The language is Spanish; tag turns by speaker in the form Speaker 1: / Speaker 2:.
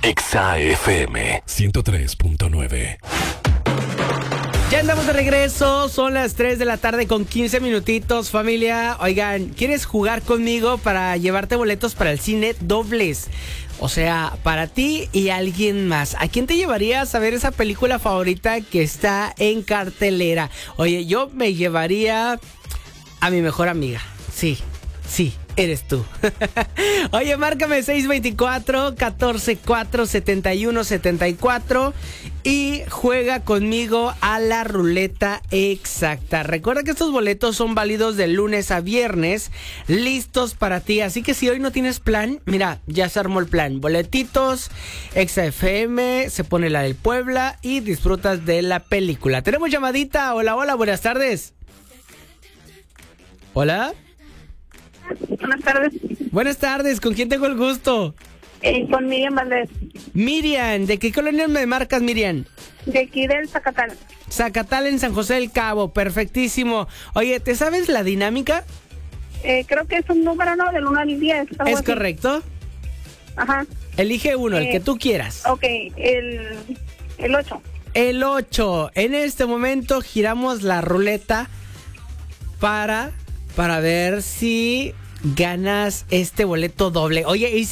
Speaker 1: Exa FM 103.9.
Speaker 2: Ya andamos de regreso, son las 3 de la tarde con 15 minutitos, familia. Oigan, ¿quieres jugar conmigo para llevarte boletos para el cine dobles? O sea, para ti y alguien más. ¿A quién te llevarías a ver esa película favorita que está en cartelera? Oye, yo me llevaría a mi mejor amiga. Sí, eres tú. Oye, márcame 624-144-7174 y juega conmigo a la ruleta exacta. Recuerda que estos boletos son válidos de lunes a viernes, listos para ti. Así que si hoy no tienes plan, mira, ya se armó el plan. Boletitos, Exa FM, se pone la del Puebla y disfrutas de la película. Tenemos llamadita. Hola, buenas tardes. Hola.
Speaker 3: Buenas tardes.
Speaker 2: Buenas tardes, ¿con quién tengo el gusto?
Speaker 3: Con Miriam Valdés.
Speaker 2: Miriam, ¿de qué colonia me marcas, Miriam?
Speaker 3: De aquí del Zacatal.
Speaker 2: Zacatal en San José del Cabo, perfectísimo. Oye, ¿te sabes la dinámica?
Speaker 3: Creo que es un número, ¿no? Del 1 al 10.
Speaker 2: ¿Es
Speaker 3: así.
Speaker 2: correcto?
Speaker 3: Ajá.
Speaker 2: Elige uno, el que tú quieras.
Speaker 3: Ok, el 8.
Speaker 2: El 8. En este momento giramos la ruleta para ver si ganas este boleto doble. Oye, y